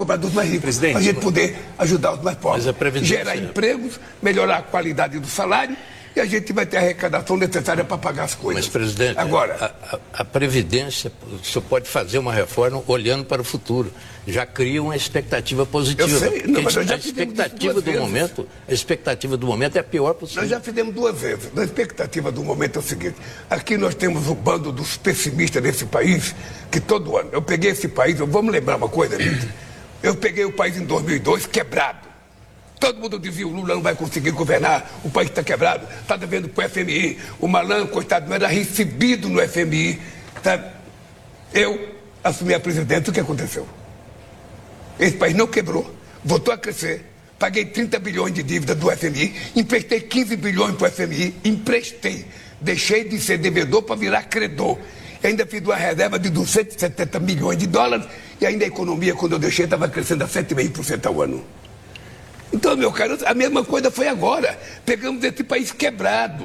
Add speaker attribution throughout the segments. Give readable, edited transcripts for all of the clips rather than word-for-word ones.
Speaker 1: cobrar dos mais ricos, para a gente poder ajudar os mais pobres, gerar empregos, melhorar a qualidade do salário, e a gente vai ter a arrecadação necessária para pagar as coisas.
Speaker 2: Mas, presidente, agora, a Previdência, o senhor pode fazer uma reforma olhando para o futuro. Já cria uma expectativa positiva.
Speaker 1: Eu sei, não, mas
Speaker 2: a expectativa do momento é a pior possível.
Speaker 1: Nós já fizemos 2 vezes. A expectativa do momento é o seguinte: aqui nós temos o bando dos pessimistas desse país, que todo ano, eu peguei esse país, vamos lembrar uma coisa, gente. Eu peguei o país em 2002 quebrado. Todo mundo dizia: o Lula não vai conseguir governar, o país está quebrado, está devendo para o FMI. O malandro, coitado, não era recebido no FMI. Sabe? Eu assumi a presidência, o que aconteceu? Esse país não quebrou, voltou a crescer. Paguei 30 bilhões de dívida do FMI, emprestei 15 bilhões para o FMI, deixei de ser devedor para virar credor. Ainda fiz uma reserva de 270 milhões de dólares e ainda a economia, quando eu deixei, estava crescendo a 7,5% ao ano. Então, meu caro, a mesma coisa foi agora. Pegamos esse país quebrado,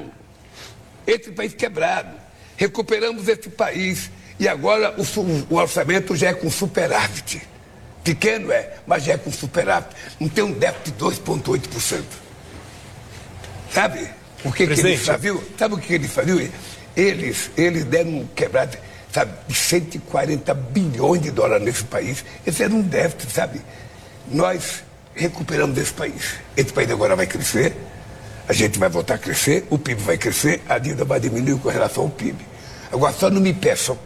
Speaker 1: recuperamos esse país e agora o orçamento já é com superávit. Pequeno mas já é com superávit. Não tem um déficit de 2,8%. Sabe o que eles faziam? Sabe o que eles faziam? Eles deram um quebrado, sabe, de 140 bilhões de dólares nesse país. Esse era um déficit, sabe? Nós recuperamos esse país. Esse país agora vai crescer, a gente vai voltar a crescer, o PIB vai crescer, a dívida vai diminuir com relação ao PIB. Agora, só não me peçam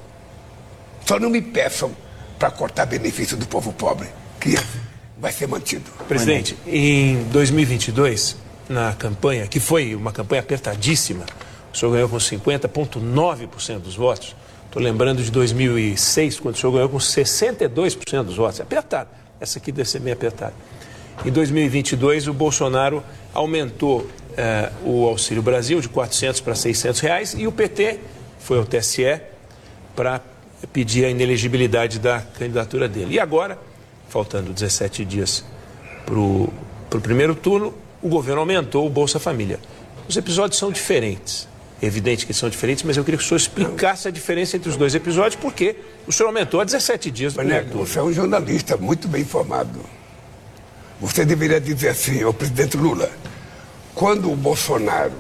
Speaker 1: para cortar benefício do povo pobre, que vai ser mantido.
Speaker 3: Presidente, em 2022, na campanha, que foi uma campanha apertadíssima, o senhor ganhou com 50,9% dos votos. Estou lembrando de 2006, quando o senhor ganhou com 62% dos votos. É apertado. Essa aqui deve ser meio apertada. Em 2022, o Bolsonaro aumentou o Auxílio Brasil de R$400 para R$600 e o PT foi ao TSE para pedir a inelegibilidade da candidatura dele. E agora, faltando 17 dias para o primeiro turno, o governo aumentou o Bolsa Família. Os episódios são diferentes. É evidente que são diferentes, mas eu queria que o senhor explicasse a diferença entre os dois episódios, porque o senhor aumentou a 17 dias do primeiro turno.
Speaker 1: Você é um jornalista muito bem informado. Você deveria dizer assim ao presidente Lula: quando o Bolsonaro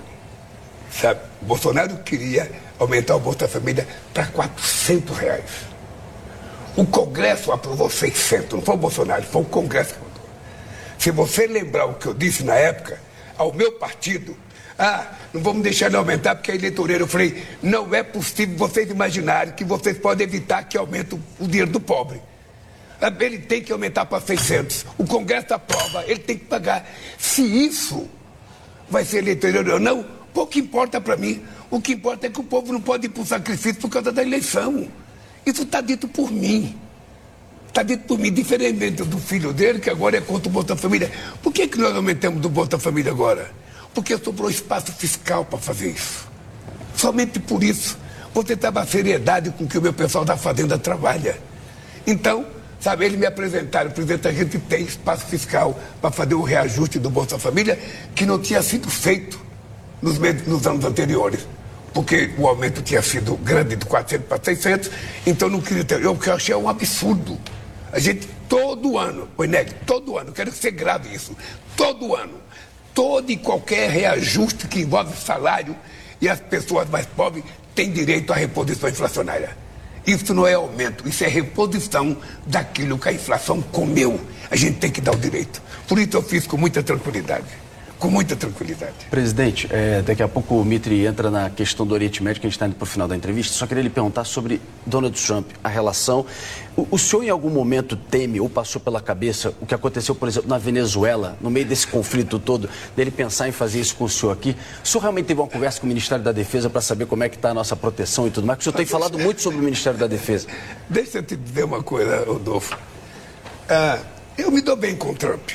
Speaker 1: queria aumentar o Bolsa Família para R$400. O Congresso aprovou 600, não foi o Bolsonaro, foi o Congresso que aprovou. Se você lembrar o que eu disse na época, ao meu partido, não vamos deixar ele aumentar porque é eleitoreiro. Eu falei: não é possível vocês imaginarem que vocês podem evitar que aumente o dinheiro do pobre. Ele tem que aumentar para 600. O Congresso aprova, ele tem que pagar. Se isso vai ser eleitoreiro ou não, pouco importa para mim. O que importa é que o povo não pode ir para o sacrifício por causa da eleição. Isso está dito por mim. Está dito por mim, diferentemente do filho dele, que agora é contra o Bolsa Família. Por que nós aumentamos do Bolsa Família agora? Porque sobrou espaço fiscal para fazer isso. Somente por isso. Você estava a seriedade com que o meu pessoal da Fazenda trabalha. Então, sabe, eles me apresentaram: presidente, a gente tem espaço fiscal para fazer o reajuste do Bolsa Família, que não tinha sido feito nos anos anteriores. Porque o aumento tinha sido grande, de 400 para 600, então não queria ter. Eu achei um absurdo. A gente, todo ano, todo ano, quero que você grave isso, todo ano, todo e qualquer reajuste que envolve salário e as pessoas mais pobres têm direito à reposição inflacionária. Isso não é aumento, isso é reposição daquilo que a inflação comeu. A gente tem que dar o direito. Por isso eu fiz com muita tranquilidade. Com muita tranquilidade.
Speaker 4: Presidente, daqui a pouco o Mitri entra na questão do Oriente Médio, que a gente está indo para o final da entrevista. Só queria lhe perguntar sobre Donald Trump, a relação. O senhor em algum momento teme ou passou pela cabeça o que aconteceu, por exemplo, na Venezuela, no meio desse conflito todo, dele pensar em fazer isso com o senhor aqui? O senhor realmente teve uma conversa com o Ministério da Defesa para saber como é que está a nossa proteção e tudo mais? Porque o senhor tem falado muito sobre o Ministério da Defesa.
Speaker 1: Deixa eu te dizer uma coisa, Rodolfo. Eu me dou bem com o Trump.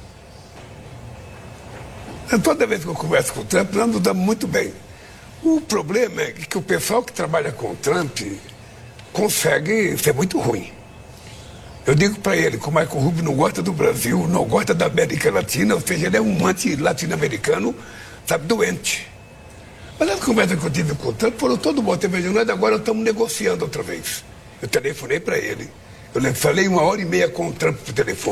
Speaker 1: Toda vez que eu converso com o Trump, nós nos damos muito bem. O problema é que o pessoal que trabalha com o Trump consegue ser muito ruim. Eu digo para ele que o Marco Rubio não gosta do Brasil, não gosta da América Latina, ou seja, ele é um anti-latino-americano, sabe, doente. Mas as conversas que eu tive com o Trump foram todo bom. Agora estamos negociando outra vez. Eu telefonei para ele. Eu falei 1h30 com o Trump por telefone.